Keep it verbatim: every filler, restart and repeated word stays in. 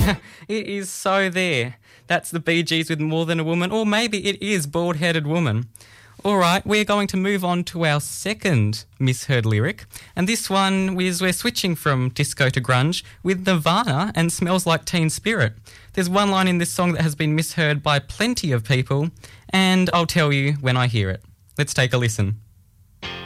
It is so there. That's the Bee Gees with More Than a Woman, or maybe it is Bald-Headed Woman. All right, we're going to move on to our second misheard lyric, and this one is we're switching from disco to grunge with Nirvana and Smells Like Teen Spirit. There's one line in this song that has been misheard by plenty of people, and I'll tell you when I hear it. Let's take a listen.